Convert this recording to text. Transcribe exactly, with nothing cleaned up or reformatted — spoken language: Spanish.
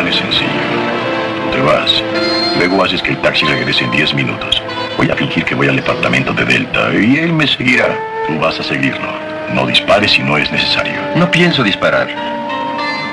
es sencillo. Tú te vas. Luego haces que el taxi regrese en diez minutos. Voy a fingir que voy al departamento de Delta y él me seguirá. Tú vas a seguirlo. No dispares si no es necesario. No pienso disparar.